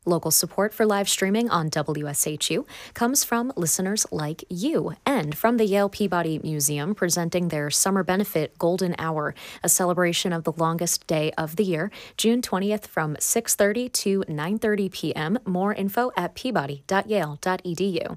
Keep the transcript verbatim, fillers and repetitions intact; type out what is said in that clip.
Local support for live streaming on W S H U comes from listeners like you and from the Yale Peabody Museum presenting their Summer Benefit Golden Hour, a celebration of the longest day of the year, June twentieth from six thirty to nine thirty p.m. More info at peabody dot yale dot e d u.